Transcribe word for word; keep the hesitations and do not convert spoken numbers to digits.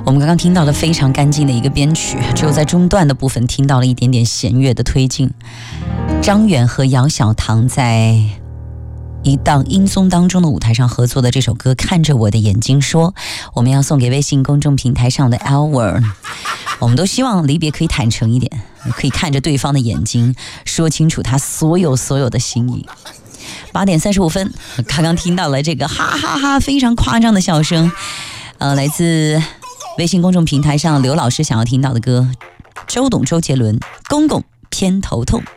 我们刚刚听到了非常干净的一个编曲，只有在中段的部分听到了一点点弦乐的推进。张远和姚小棠在一档音综当中的舞台上合作的这首歌《看着我的眼睛说》，我们要送给微信公众平台上的 Albert。 我们都希望离别可以坦诚一点，可以看着对方的眼睛说清楚他所有所有的心意。八点三十五分，刚刚听到了这个哈哈哈非常夸张的笑声，呃，来自微信公众平台上刘老师想要听到的歌，周董周杰伦《公公偏头痛》。